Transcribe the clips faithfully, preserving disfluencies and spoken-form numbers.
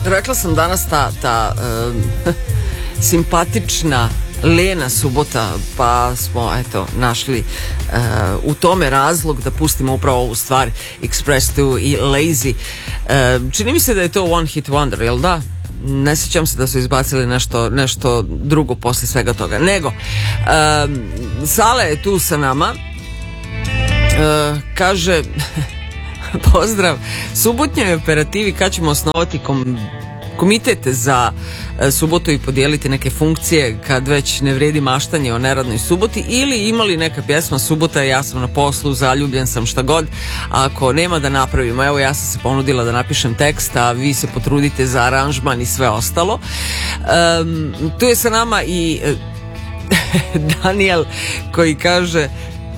rekla sam danas ta, ta um, simpatična lena subota, pa smo eto našli uh, u tome razlog da pustimo upravo ovu stvar Express two i Lazy. Uh, čini mi se da je to one hit wonder, jel da? Ne sjećam se da su izbacili nešto, nešto drugo posle svega toga. Nego, um, Sale je tu sa nama. Uh, kaže pozdrav, subotnjoj operativi kad ćemo osnovati kom, komitete za uh, subotu i podijeliti neke funkcije kad već ne vredi maštanje o neradnoj suboti, ili imali neka pjesma subota, ja sam na poslu, zaljubljen sam, šta god, ako nema da napravimo. Evo, ja sam se ponudila da napišem tekst, a vi se potrudite za aranžman i sve ostalo. Um, tu je sa nama i uh, Daniel koji kaže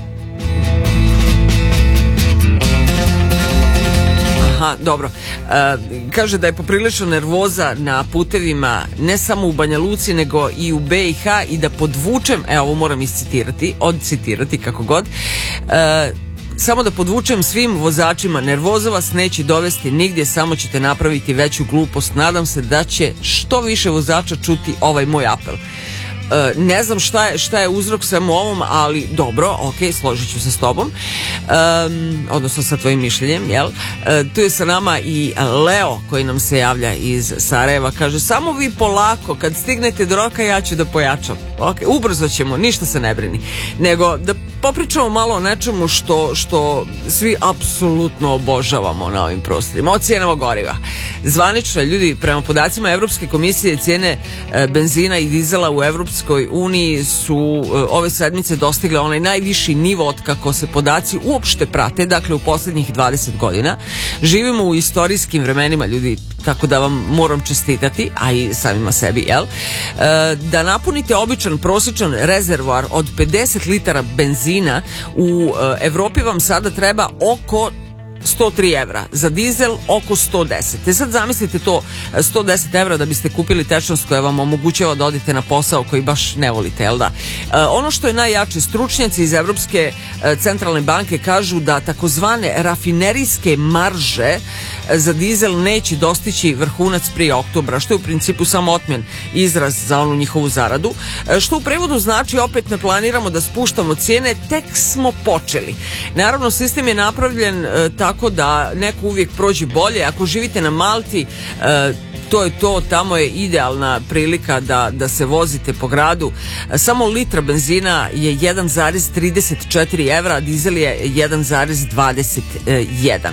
Aha, dobro. E, kaže da je poprilično nervoza na putevima ne samo u Banja Luci nego i u B i H, i da podvučem, evo ovo moram iscitirati, odcitirati kako god, e, samo da podvučem svim vozačima, nervoza vas neće dovesti nigdje, samo ćete napraviti veću glupost. Nadam se da će što više vozača čuti ovaj moj apel. Uh, ne znam šta je, šta je uzrok svemu ovom, ali dobro, ok, složit ću se s tobom, um, odnosno sa tvojim mišljenjem, jel? Uh, tu je sa nama i Leo koji nam se javlja iz Sarajeva, kaže samo vi polako, kad stignete do roka ja ću da pojačam. Ok, ubrzo ćemo, ništa se ne brini. Nego da popričamo malo o nečemu što, što svi apsolutno obožavamo na ovim prostorima, o cijenama goriva. Zvanično, ljudi, prema podacima Evropske komisije, cijene e, benzina i dizela u Evropskoj uniji su e, ove sedmice dostigle onaj najviši nivo od kako se podaci uopšte prate, dakle u posljednjih dvadeset godina. Živimo u istorijskim vremenima, ljudi, tako da vam moram čestitati, a i samima sebi, jel? E, da napunite običan prosječan rezervoar od pedeset litara benzina u e, Evropi vam sada treba oko sto tri evra, za dizel oko sto deset. E sad zamislite to, sto deset evra da biste kupili tečnost koja vam omogućava da odete na posao koji baš ne volite, jel da? E, ono što je najjače, stručnjaci iz Evropske e, centralne banke kažu da takozvane rafinerijske marže za dizel neće dostići vrhunac prije oktobra, što je u principu samo otmjen izraz za onu njihovu zaradu, e, što u prevodu znači opet ne planiramo da spuštamo cijene, tek smo počeli. Naravno, sistem je napravljen e, tako da neko uvijek prođe bolje. Ako živite na Malti, e, to je to, tamo je idealna prilika da, da se vozite po gradu. Samo litra benzina je jedan zarez trideset četiri evra, a dizel je jedan zarez dvadeset jedan.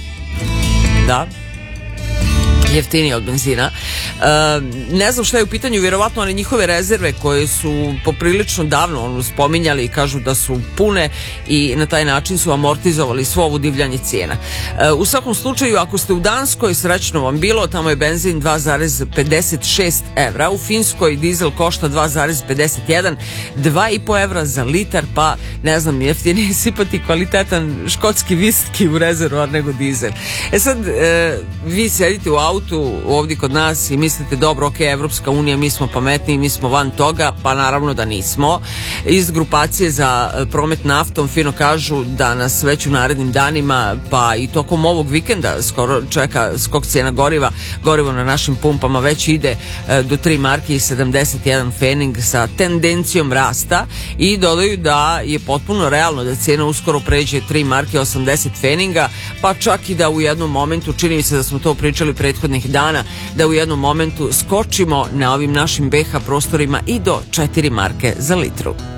Da, jeftinije od benzina. E, ne znam šta je u pitanju, vjerovatno one njihove rezerve koje su poprilično davno ono, spominjali i kažu da su pune i na taj način su amortizovali svo ovo divljanje cijena. E, u svakom slučaju, ako ste u Danskoj, srećno vam bilo, tamo je benzin dva zarez pedeset šest evra, u Finskoj dizel košta dva zarez pedeset jedan, dva i po evra za litar, pa ne znam, jeftinije sipati kvalitetan škotski viski u rezervoar nego dizel. E sad, e, vi sedite u autu ovdje kod nas i mislite dobro, ok, Evropska unija, mi smo pametniji, mi smo van toga, pa naravno da nismo. Iz grupacije za promet naftom fino kažu da nas već u narednim danima, pa i tokom ovog vikenda skoro čeka skok cijena goriva. Gorivo na našim pumpama već ide do tri marke i sedamdeset jedan pfening sa tendencijom rasta, i dodaju da je potpuno realno da cijena uskoro pređe tri marke osamdeset pfeninga, pa čak i da u jednom momentu, čini mi se da smo to pričali prethodnih dana, da u jednom momentu skočimo na ovim našim B H prostorima i do četiri marke za litru.